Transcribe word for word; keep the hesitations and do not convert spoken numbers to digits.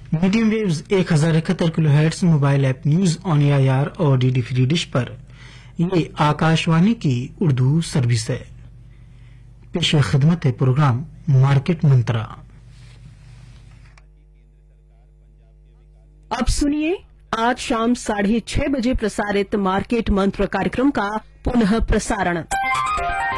Medium waves एक हजार इकहत्तर kilo हेर्ट्ज, mobile app news on A I R और डीडी फ्री डिश पर ये आकाशवाणी की उर्दू सर्विस है। पेश खिदमत है प्रोग्राम मार्केट मंत्रा। अब सुनिए आज शाम साढ़े छह बजे प्रसारित मार्केट मंत्र कार्यक्रम का पुनः प्रसारण।